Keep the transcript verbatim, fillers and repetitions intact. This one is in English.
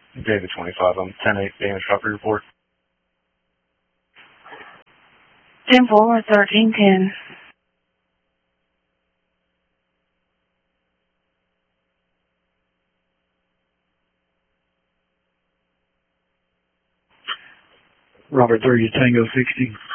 David twenty-five, I'm ten eight, damage copy report. ten four, thirteen ten. Robert three, Tango sixty.